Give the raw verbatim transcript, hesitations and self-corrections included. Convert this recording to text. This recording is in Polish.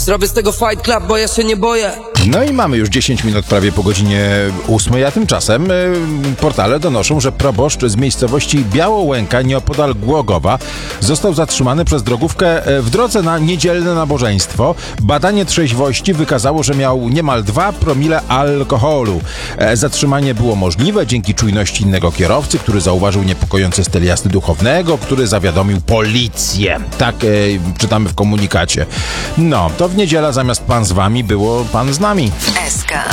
Zrobię z tego fight club, bo ja się nie boję. No i mamy już dziesięć minut prawie po godzinie ósmej, a tymczasem y, portale donoszą, że proboszcz z miejscowości Białołęka nieopodal Głogowa został zatrzymany przez drogówkę w drodze na niedzielne nabożeństwo. Badanie trzeźwości wykazało, że miał niemal dwa promile alkoholu. E, zatrzymanie było możliwe dzięki czujności innego kierowcy, który zauważył niepokojący styl jazdy duchownego, który zawiadomił policję. Tak e, czytamy w komunikacie. No, to w niedzielę zamiast pan z wami było pan z nami. S K